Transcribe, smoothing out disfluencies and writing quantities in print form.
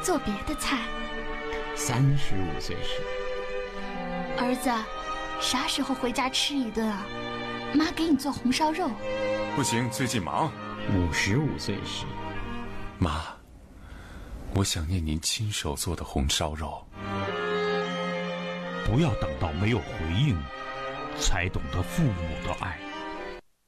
做别的菜。 35岁时， 儿子，啥时候回家吃一顿啊？妈给你做红烧肉。 不行，最近忙。 55岁时， 妈，我想念您亲手做的红烧肉。 不要等到没有回应，才懂得父母的爱。